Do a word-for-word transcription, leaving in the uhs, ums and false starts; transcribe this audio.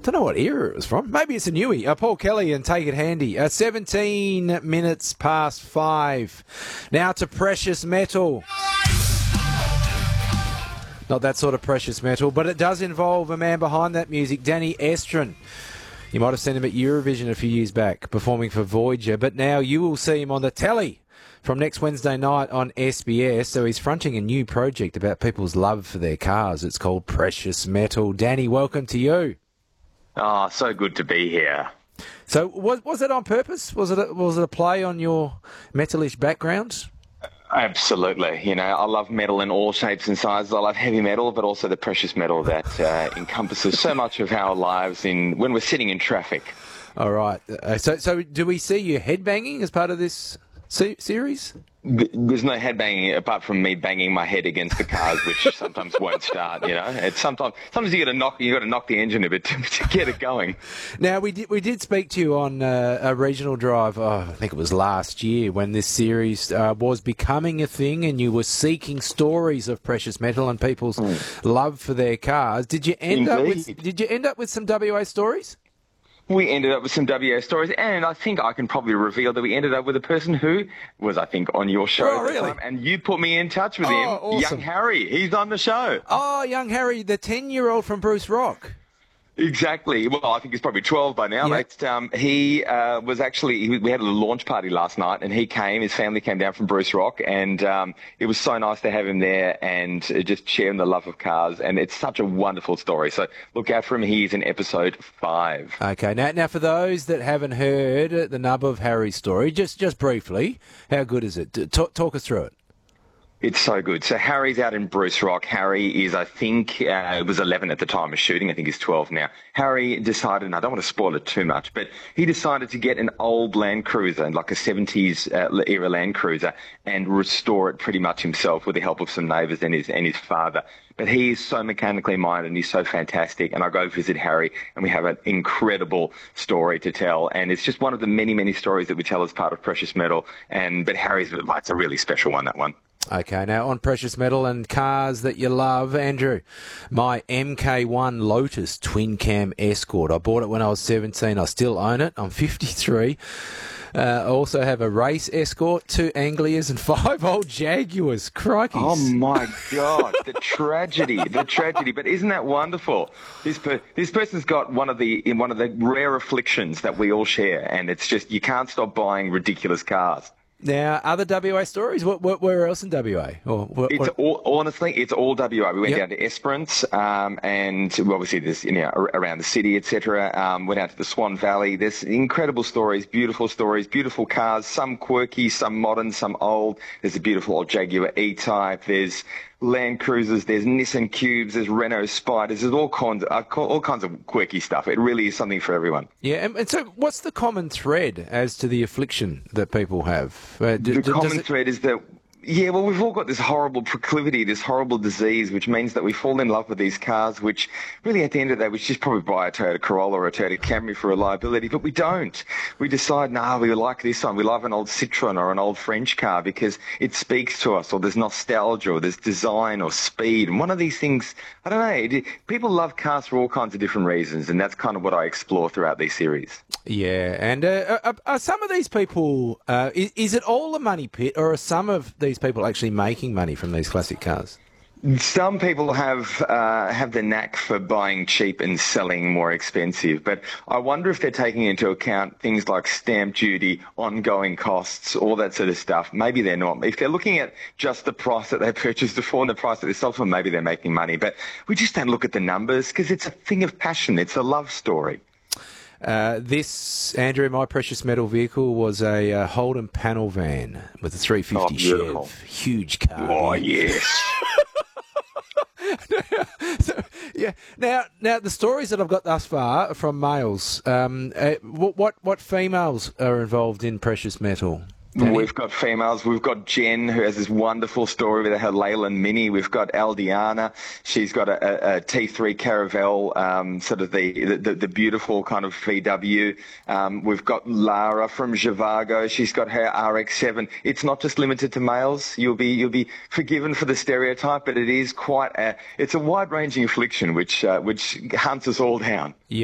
don't know what era it was from. Maybe it's a newie. Uh, Paul Kelly and Take It Handy. Uh, seventeen minutes past five. Now to Precious Metal. Not that sort of precious metal, but it does involve a man behind that music, Danny Estrin. You might have seen him at Eurovision a few years back, performing for Voyager, but now you will see him on the telly from next Wednesday night on S B S. So he's fronting a new project about people's love for their cars. It's called Precious Metal. Danny, welcome to you. Oh, so good to be here. So was was it on purpose? Was it a, was it a play on your metalish background? Absolutely. You know, I love metal in all shapes and sizes. I love heavy metal, but also the precious metal that uh, encompasses so much of our lives in when we're sitting in traffic. All right. Uh, so, so do we see you headbanging as part of this se- series? There's no headbanging apart from me banging my head against the cars, which sometimes won't start. You know, it's sometimes sometimes you got to knock you got to knock the engine a bit to, to get it going. Now we did we did speak to you on uh, a regional drive. Oh, I think it was last year when this series uh, was becoming a thing, and you were seeking stories of precious metal and people's mm. love for their cars. Did you end Indeed. up with Did you end up with some W A stories? We ended up with some W A stories, and I think I can probably reveal that we ended up with a person who was, I think, on your show oh, at the really? time, and you put me in touch with oh, him, awesome. Young Harry. He's on the show. Oh, Young Harry, the ten-year-old from Bruce Rock. Exactly. Well, I think he's probably twelve by now. Yep. But, um, he uh, was actually, he, we had a launch party last night, and he came, his family came down from Bruce Rock, and um, it was so nice to have him there and just sharing the love of cars. And it's such a wonderful story. So look out for him. He's in episode five. Okay. Now, now for those that haven't heard the nub of Harry's story, just just briefly, how good is it? Talk, talk us through it. It's so good. So Harry's out in Bruce Rock. Harry is, I think, uh, it was eleven at the time of shooting. I think he's twelve now. Harry decided, and I don't want to spoil it too much, but he decided to get an old Land Cruiser, like a seventies uh, era Land Cruiser, and restore it pretty much himself with the help of some neighbours and his and his father. But he is so mechanically minded and he's so fantastic. And I go visit Harry and we have an incredible story to tell. And it's just one of the many, many stories that we tell as part of Precious Metal. And but Harry's, it's a really special one, that one. Okay, now on Precious Metal and cars that you love, Andrew, my M K one Lotus twin cam Escort. I bought it when I was seventeen. I still own it. I'm fifty-three. Uh, I also have a race Escort, two Anglias, and five old Jaguars. Crikey. Oh, my God. The tragedy. The tragedy. But isn't that wonderful? This per- this person's got one of the in one of the rare afflictions that we all share, and it's just you can't stop buying ridiculous cars. Now, other W A stories? What, what, where else in W A? Or what, it's what? all, honestly, it's all W A. We went yep. down to Esperance, um, and obviously there's, you know, around the city, et cetera. Um, went out to the Swan Valley. There's incredible stories, beautiful stories, beautiful cars, some quirky, some modern, some old. There's a beautiful old Jaguar E-Type. There's Land Cruisers, there's Nissan Cubes, there's Renault Spiders, there's all kinds, of, all kinds of quirky stuff. It really is something for everyone. Yeah, and, and so what's the common thread as to the affliction that people have? Uh, d- the d- common it... thread is that Yeah, well, we've all got this horrible proclivity, this horrible disease, which means that we fall in love with these cars, which really at the end of the day, we should just probably buy a Toyota Corolla or a Toyota Camry for reliability, but we don't. We decide, nah, we like this one. We love an old Citroen or an old French car because it speaks to us, or there's nostalgia, or there's design or speed. And one of these things, I don't know, it, people love cars for all kinds of different reasons, and that's kind of what I explore throughout these series. Yeah, and uh, are, are some of these people, uh, is, is it all a money pit, or are some of these people actually making money from these classic cars? Some people have uh, have the knack for buying cheap and selling more expensive, but I wonder if they're taking into account things like stamp duty, ongoing costs, all that sort of stuff. Maybe they're not. If they're looking at just the price that they purchased it for and the price that they sold for, maybe they're making money. But we just don't look at the numbers because it's a thing of passion. It's a love story. Uh, this, Andrew, my precious metal vehicle was a uh, Holden panel van with a three fifty oh, Chev. Huge car. Oh, yes. so, yeah. Now, now the stories that I've got thus far are from males. Um, uh, what, what what females are involved in precious metal? Danny? We've got females. We've got Jen, who has this wonderful story with her Leyland Mini. We've got Aldiana. She's got a, a, a T three Caravelle, um, sort of the, the, the beautiful kind of V W. Um, we've got Lara from Zhivago. She's got her R X seven. It's not just limited to males. You'll be you'll be forgiven for the stereotype, but it is quite a it's a wide-ranging affliction which uh, which hunts us all down. Yeah.